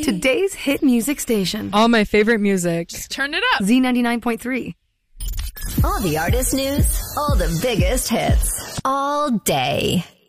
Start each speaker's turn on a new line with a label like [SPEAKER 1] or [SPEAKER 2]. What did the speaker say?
[SPEAKER 1] Today's hit music station.
[SPEAKER 2] All my favorite music.
[SPEAKER 3] Just turn it up.
[SPEAKER 1] Z99.3.
[SPEAKER 4] All the artist news, all the biggest hits, all day.